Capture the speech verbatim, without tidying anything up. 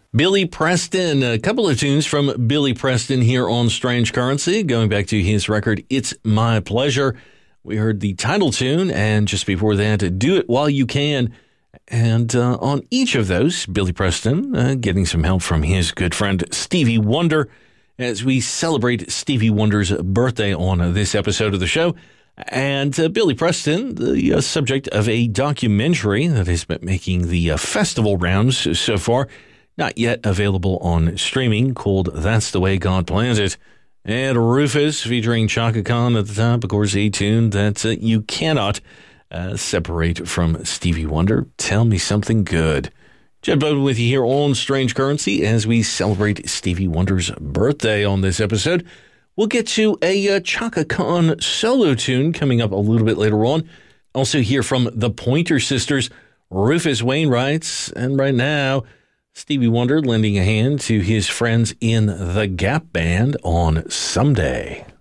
Billy Preston, a couple of tunes from Billy Preston here on Strange Currency, going back to his record, It's My Pleasure. We heard the title tune, and just before that, Do It While You Can. And uh, on each of those, Billy Preston uh, getting some help from his good friend Stevie Wonder as we celebrate Stevie Wonder's birthday on this episode of the show. And uh, Billy Preston, the uh, subject of a documentary that has been making the uh, festival rounds so far, not yet available on streaming, called That's the Way God Plans It. And Rufus featuring Chaka Khan at the top, of course, a tune that uh, you cannot uh, separate from Stevie Wonder. Tell me something good. Jed Bowden with you here on Strange Currency as we celebrate Stevie Wonder's birthday on this episode. We'll get to a uh, Chaka Khan solo tune coming up a little bit later on. Also hear from the Pointer Sisters, Rufus Wainwright, and right now, Stevie Wonder lending a hand to his friends in the Gap Band on Someday.